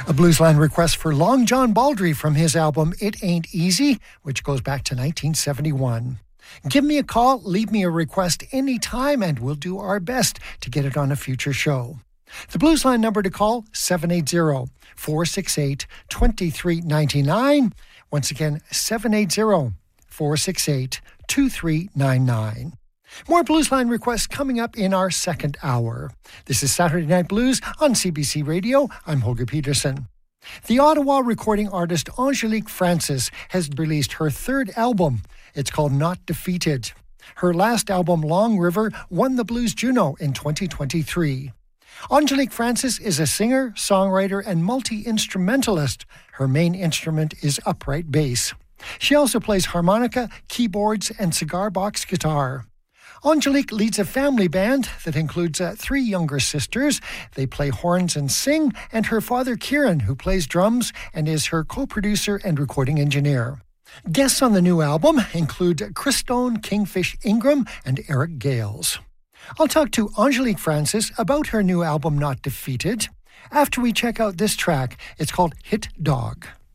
A Bluesline request for Long John Baldry from his album It Ain't Easy, which goes back to 1971. Give me a call, leave me a request anytime, and we'll do our best to get it on a future show. The Bluesline number to call, 780-468-2399. Once again, 780-468-2399. More Bluesline requests coming up in our second hour. This is Saturday Night Blues on CBC Radio. I'm Holger Peterson. The Ottawa recording artist Angelique Francis has released her third album. It's called Not Defeated. Her last album, Long River, won the Blues Juno in 2023. Angelique Francis is a singer, songwriter, and multi-instrumentalist. Her main instrument is upright bass. She also plays harmonica, keyboards, and cigar box guitar. Angelique leads a family band that includes 3 younger sisters. They play horns and sing, and her father, Kieran, who plays drums and is her co-producer and recording engineer. Guests on the new album include Chris Stone, Kingfish Ingram, and Eric Gales. I'll talk to Angelique Francis about her new album, Not Defeated, after we check out this track. It's called Hit Dog.